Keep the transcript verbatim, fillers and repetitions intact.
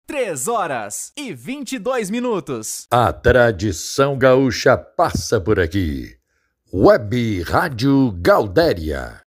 Três horas e vinte e dois minutos. A tradição gaúcha passa por aqui. Web Rádio Gaudéria.